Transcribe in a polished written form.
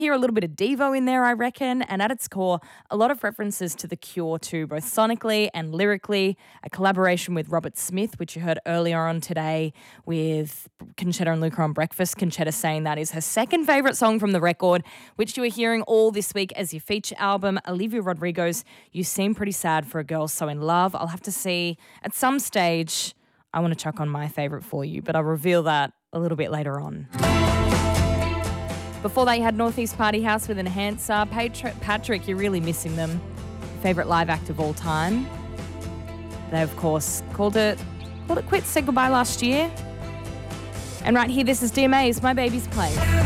Hear a little bit of Devo in there, I reckon, and at its core, a lot of references to The Cure too, both sonically and lyrically, a collaboration with Robert Smith, which you heard earlier on today with Conchetta and Luca on Breakfast. Conchetta saying that is her second favourite song from the record, which you are hearing all this week as your feature album. Olivia Rodrigo's You Seem Pretty Sad for a Girl So in Love. I'll have to see at some stage, I want to chuck on my favourite for you, but I'll reveal that a little bit later on. Before that, you had Northeast Party House with Enhancer. Patrick, you're really missing them. Favourite live act of all time. They, of course, called it quits, said goodbye last year. And right here, this is DMA's My Baby's Place.